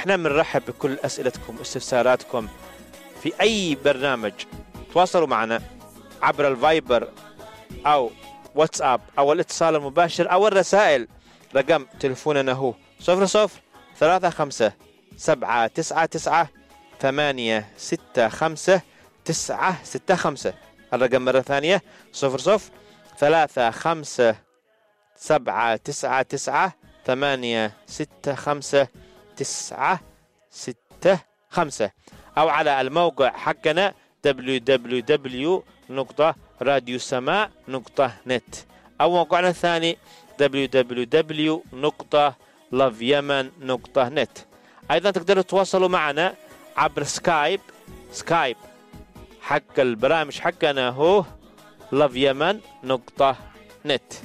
احنا بنرحب بكل اسئلتكم واستفساراتكم في اي برنامج. تواصلوا معنا عبر الفايبر او واتساب او الاتصال المباشر او الرسائل. رقم تلفوننا هو 0035 799 865 965. الرقم مرة ثانية 0035 799 865 965 أو على الموقع حقنا www.radiosama.net أو موقعنا الثاني www.loveyemen.net. أيضا تقدروا تتواصلوا معنا عبر سكايب حق البرامج حقنا هو loveyemen.net.